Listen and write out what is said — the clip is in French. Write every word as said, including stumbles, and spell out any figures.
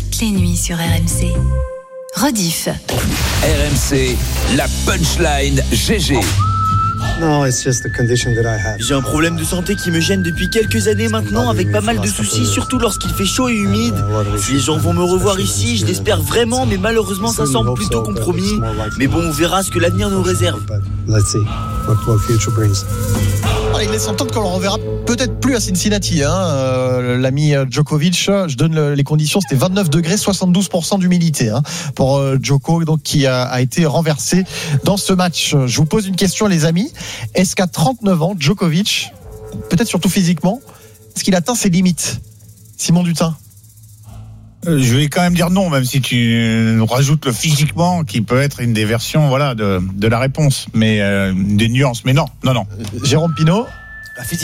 toutes les nuits sur R M C. Rediff. R M C, la punchline G G. No, it's just the condition that I have. J'ai un problème de santé qui me gêne depuis quelques années maintenant, avec pas mal de soucis, surtout lorsqu'il fait chaud et humide. Si les gens vont me revoir ici, je l'espère vraiment, mais malheureusement ça semble plutôt compromis. Mais bon, on verra ce que l'avenir nous réserve. Let's see what, what future brings. Ah, il laisse entendre qu'on le reverra peut-être plus à Cincinnati, hein, euh, l'ami Djokovic. Je donne le, les conditions, c'était vingt-neuf degrés, soixante-douze pour cent d'humidité hein, pour euh, Djoko, donc qui a, a été renversé dans ce match. Je vous pose une question, les amis. Est-ce qu'à trente-neuf ans, Djokovic, peut-être surtout physiquement, est-ce qu'il atteint ses limites? Simon Dutin. Je vais quand même dire non, même si tu rajoutes le physiquement, qui peut être une des versions, voilà, de, de la réponse, mais euh, des nuances. Mais non, non, non. Jérôme Pinault.